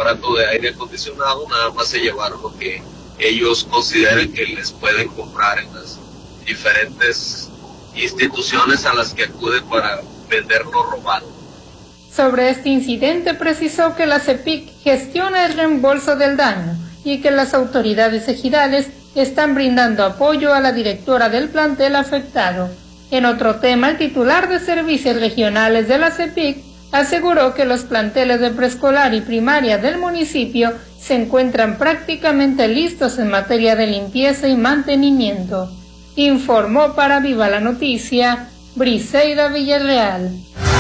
aparato de aire acondicionado, nada más se llevaron lo que ellos consideren que les pueden comprar en las diferentes instituciones a las que acuden para vender lo robado. Sobre este incidente precisó que la CEPIC gestiona el reembolso del daño y que las autoridades ejidales están brindando apoyo a la directora del plantel afectado. En otro tema, el titular de servicios regionales de la CEPIC aseguró que los planteles de preescolar y primaria del municipio se encuentran prácticamente listos en materia de limpieza y mantenimiento. Informó para Viva la Noticia, Briseida Villarreal.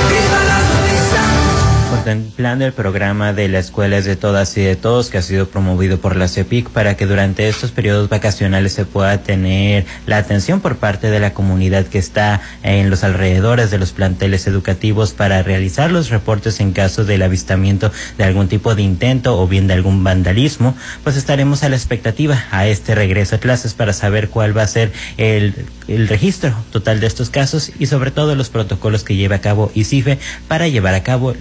Contemplando el programa de la Escuela es de Todas y de Todos, que ha sido promovido por la CEPIC para que durante estos periodos vacacionales se pueda tener la atención por parte de la comunidad que está en los alrededores de los planteles educativos para realizar los reportes en caso del avistamiento de algún tipo de intento o bien de algún vandalismo, pues estaremos a la expectativa a este regreso a clases para saber cuál va a ser el registro total de estos casos y sobre todo los protocolos que lleva a cabo ICIFE para llevar a cabo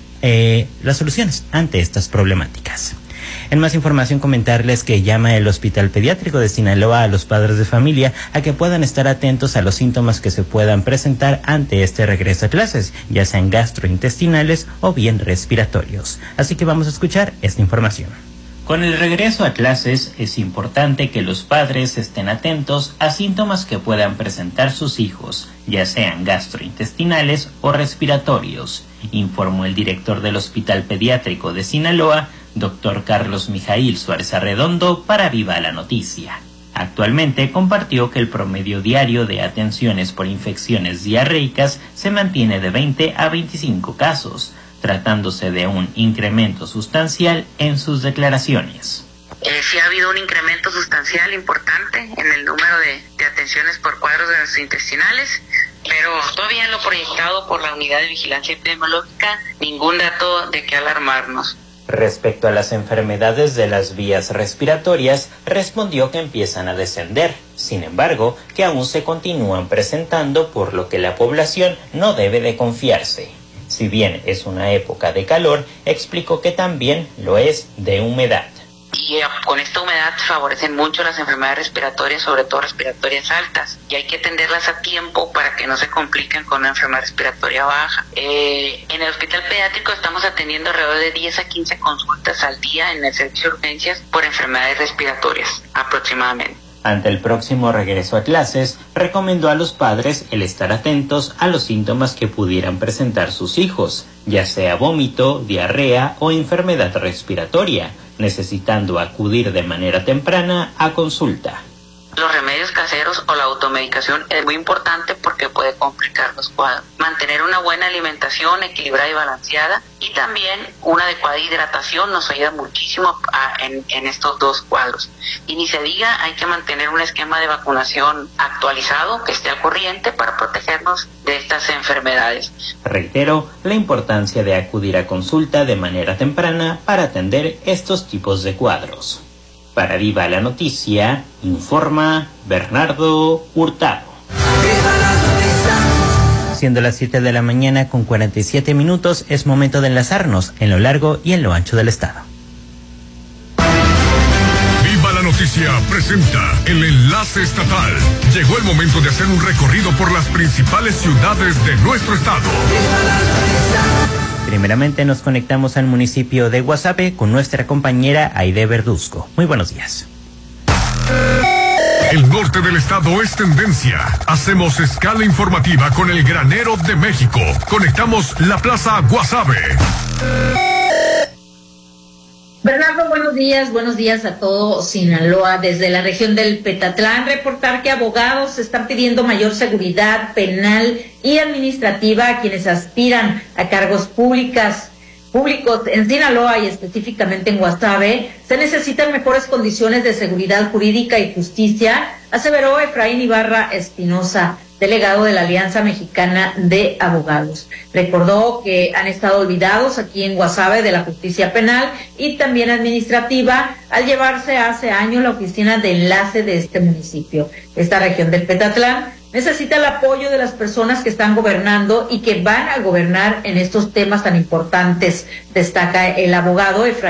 las soluciones ante estas problemáticas. En más información, comentarles que llama el Hospital Pediátrico de Sinaloa a los padres de familia a que puedan estar atentos a los síntomas que se puedan presentar ante este regreso a clases, ya sean gastrointestinales o bien respiratorios. Así que vamos a escuchar esta información. Con el regreso a clases es importante que los padres estén atentos a síntomas que puedan presentar sus hijos, ya sean gastrointestinales o respiratorios, informó el director del Hospital Pediátrico de Sinaloa, Dr. Carlos Mijail Suárez Arredondo, para Viva la Noticia. Actualmente compartió que el promedio diario de atenciones por infecciones diarreicas se mantiene de 20 a 25 casos, tratándose de un incremento sustancial en sus declaraciones. Sí ha habido un incremento sustancial importante en el número de atenciones por cuadros gastrointestinales, pero todavía en lo proyectado por la Unidad de Vigilancia Epidemiológica, ningún dato de qué alarmarnos. Respecto a las enfermedades de las vías respiratorias, respondió que empiezan a descender, sin embargo, que aún se continúan presentando, por lo que la población no debe de confiarse. Si bien es una época de calor, explicó que también lo es de humedad. Y con esta humedad favorecen mucho las enfermedades respiratorias, sobre todo respiratorias altas, y hay que atenderlas a tiempo para que no se compliquen con una enfermedad respiratoria baja. En el hospital pediátrico estamos atendiendo alrededor de 10 a 15 consultas al día en el servicio de urgencias por enfermedades respiratorias, aproximadamente. Ante el próximo regreso a clases, recomendó a los padres el estar atentos a los síntomas que pudieran presentar sus hijos, ya sea vómito, diarrea o enfermedad respiratoria, necesitando acudir de manera temprana a consulta. Los remedios caseros o la automedicación es muy importante porque puede complicar los cuadros. Mantener una buena alimentación equilibrada y balanceada y también una adecuada hidratación nos ayuda muchísimo en estos dos cuadros. Y ni se diga, hay que mantener un esquema de vacunación actualizado que esté al corriente para protegernos de estas enfermedades. Reitero la importancia de acudir a consulta de manera temprana para atender estos tipos de cuadros. Para Viva la Noticia, informa Bernardo Hurtado. Siendo las 7 de la mañana con 47 minutos, es momento de enlazarnos en lo largo y en lo ancho del estado. Viva la Noticia presenta el enlace estatal. Llegó el momento de hacer un recorrido por las principales ciudades de nuestro estado. Primeramente nos conectamos al municipio de Guasave con nuestra compañera Aide Verduzco. Muy buenos días. El norte del estado es tendencia. Hacemos escala informativa con el Granero de México. Conectamos la Plaza Guasave. Bernardo, buenos días a todo Sinaloa. Desde la región del Petatlán, reportar que abogados están pidiendo mayor seguridad penal y administrativa a quienes aspiran a cargos públicos en Sinaloa y específicamente en Guasave. Se necesitan mejores condiciones de seguridad jurídica y justicia, aseveró Efraín Ibarra Espinosa, delegado de la Alianza Mexicana de Abogados. Recordó que han estado olvidados aquí en Guasave de la justicia penal y también administrativa al llevarse hace años la oficina de enlace de este municipio. Esta región del Petatlán necesita el apoyo de las personas que están gobernando y que van a gobernar en estos temas tan importantes, destaca el abogado Efraín